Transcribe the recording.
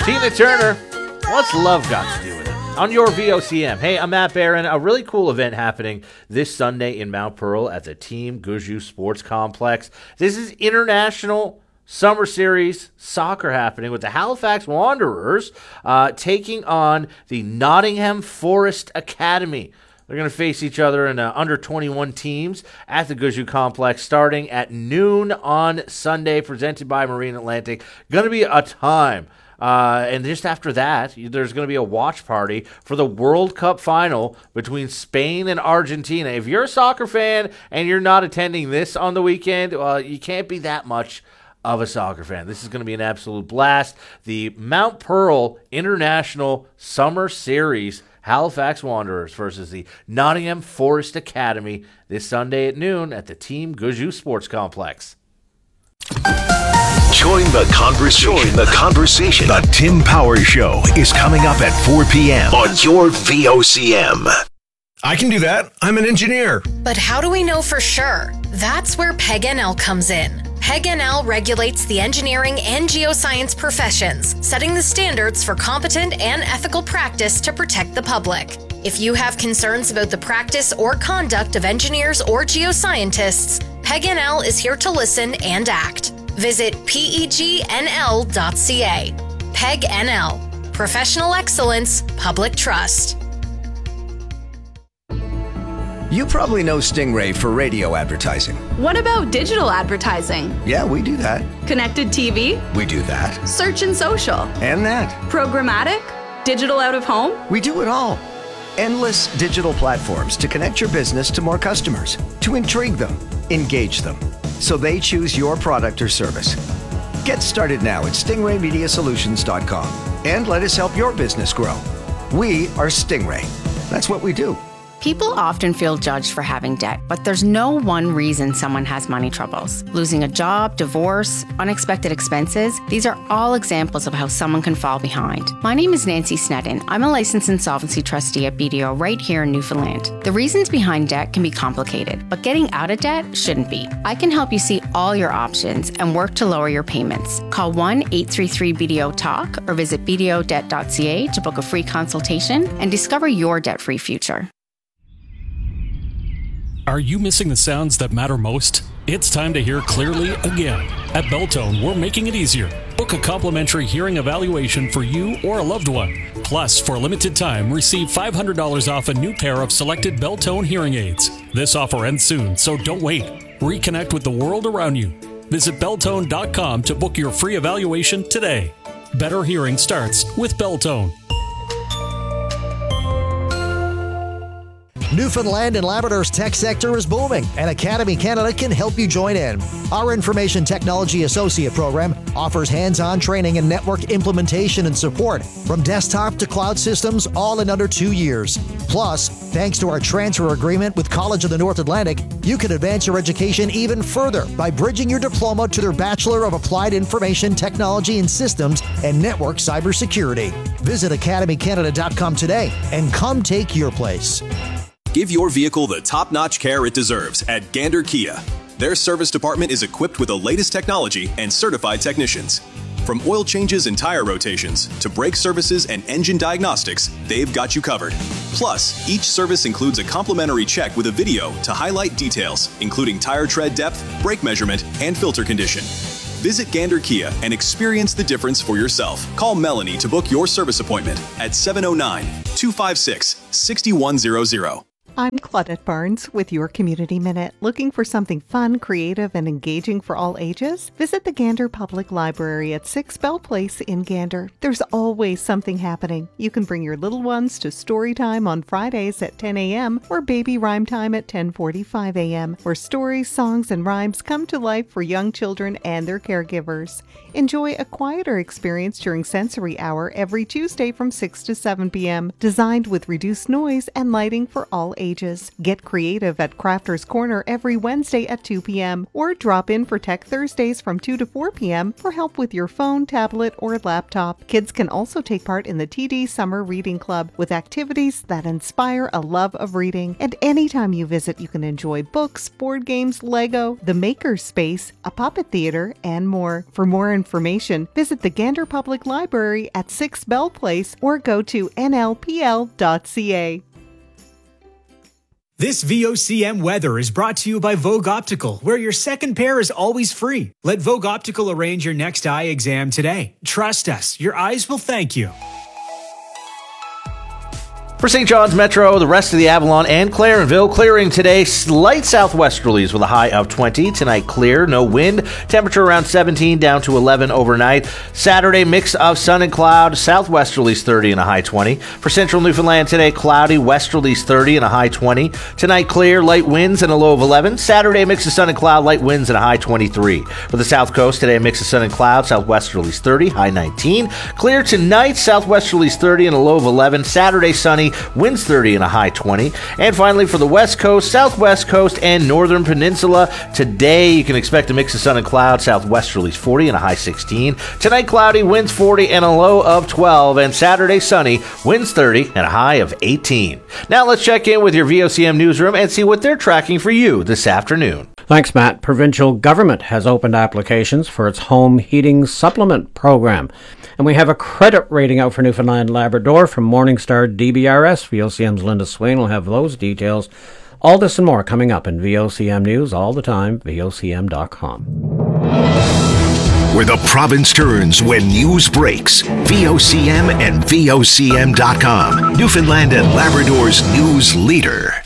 Tina Turner, what's love got to do with it? On your VOCM. Hey, I'm Matt Barron. A really cool event happening this Sunday in Mount Pearl at the Team Gushue Sports Complex. This is International Summer Series soccer happening with the Halifax Wanderers taking on the Nottingham Forest Academy. They're going to face each other in under 21 teams at the Gushue Complex starting at noon on Sunday, presented by Marine Atlantic. Going to be a time. And just after that, there's going to be a watch party for the World Cup final between Spain and Argentina. If you're a soccer fan and you're not attending this on the weekend, you can't be that much of a soccer fan. This is going to be an absolute blast. The Mount Pearl International Summer Series, Halifax Wanderers versus the Nottingham Forest Academy this Sunday at noon at the Team Gushue Sports Complex. Join the conversation. The Tim Powers Show is coming up at 4 p.m. on your VOCM. I can do that. I'm an engineer. But how do we know for sure? That's where PEG-NL comes in. PEG-NL regulates the engineering and geoscience professions, setting the standards for competent and ethical practice to protect the public. If you have concerns about the practice or conduct of engineers or geoscientists, PEG-NL is here to listen and act. Visit pegnl.ca. PEG-NL. Professional excellence, public trust. You probably know Stingray for radio advertising. What about digital advertising? Yeah, we do that. Connected TV? We do that. Search and social? And that. Programmatic? Digital out of home? We do it all. Endless digital platforms to connect your business to more customers, to intrigue them, engage them, so they choose your product or service. Get started now at stingraymediasolutions.com and let us help your business grow. We are Stingray. That's what we do. People often feel judged for having debt, but there's no one reason someone has money troubles. Losing a job, divorce, unexpected expenses, these are all examples of how someone can fall behind. My name is Nancy Snedden. I'm a licensed insolvency trustee at BDO right here in Newfoundland. The reasons behind debt can be complicated, but getting out of debt shouldn't be. I can help you see all your options and work to lower your payments. Call 1-833-BDO-TALK or visit bdodebt.ca to book a free consultation and discover your debt-free future. Are you missing the sounds that matter most? It's time to hear clearly again. At Beltone, we're making it easier. Book a complimentary hearing evaluation for you or a loved one. Plus, for a limited time, receive $500 off a new pair of selected Beltone hearing aids. This offer ends soon, so don't wait. Reconnect with the world around you. Visit Beltone.com to book your free evaluation today. Better hearing starts with Beltone. Newfoundland and Labrador's tech sector is booming, and Academy Canada can help you join in. Our Information Technology Associate program offers hands-on training and network implementation and support, from desktop to cloud systems, all in under 2 years. Plus, thanks to our transfer agreement with College of the North Atlantic, you can advance your education even further by bridging your diploma to their Bachelor of Applied Information Technology and Systems and Network Cybersecurity. Visit academycanada.com today and come take your place. Give your vehicle the top-notch care it deserves at Gander Kia. Their service department is equipped with the latest technology and certified technicians. From oil changes and tire rotations to brake services and engine diagnostics, they've got you covered. Plus, each service includes a complimentary check with a video to highlight details, including tire tread depth, brake measurement, and filter condition. Visit Gander Kia and experience the difference for yourself. Call Melanie to book your service appointment at 709-256-6100. I'm Claudette Barnes with your Community Minute. Looking for something fun, creative, and engaging for all ages? Visit the Gander Public Library at 6 Bell Place in Gander. There's always something happening. You can bring your little ones to story time on Fridays at 10 a.m. or baby rhyme time at 10:45 a.m., where stories, songs, and rhymes come to life for young children and their caregivers. Enjoy a quieter experience during Sensory Hour every Tuesday from 6 to 7 p.m., designed with reduced noise and lighting for all ages. ages. Get creative at Crafter's Corner every Wednesday at 2 p.m. or drop in for Tech Thursdays from 2 to 4 p.m. for help with your phone, tablet, or laptop. Kids can also take part in the TD Summer Reading Club with activities that inspire a love of reading. And anytime you visit, you can enjoy books, board games, Lego, the Maker Space, a puppet theater, and more. For more information, visit the Gander Public Library at 6 Bell Place or go to nlpl.ca. This VOCM weather is brought to you by Vogue Optical, where your second pair is always free. Let Vogue Optical arrange your next eye exam today. Trust us, your eyes will thank you. For St. John's Metro, the rest of the Avalon and Clarenville, clearing today, slight southwesterlies with a high of 20. Tonight, clear, no wind. Temperature around 17, down to 11 overnight. Saturday, mix of sun and cloud. Southwesterlies 30 and a high 20. For Central Newfoundland today, cloudy, westerlies 30 and a high 20. Tonight, clear, light winds and a low of 11. Saturday, mix of sun and cloud, light winds and a high 23. For the South Coast today, mix of sun and cloud. Southwesterlies 30, high 19. Clear tonight, southwesterlies 30 and a low of 11. Saturday, sunny, winds 30 and a high 20. And finally, for the West Coast, Southwest Coast, and Northern Peninsula, today you can expect a mix of sun and cloud, southwesterlies 40 and a high 16. Tonight, cloudy, winds 40 and a low of 12. And Saturday, sunny, winds 30 and a high of 18. Now let's check in with your VOCM newsroom and see what they're tracking for you this afternoon. Thanks, Matt. Provincial government has opened applications for its home heating supplement program. And we have a credit rating out for Newfoundland and Labrador from Morningstar DBRS. VOCM's Linda Swain will have those details. All this and more coming up in VOCM News all the time, VOCM.com. Where the province turns when news breaks. VOCM and VOCM.com. Newfoundland and Labrador's news leader.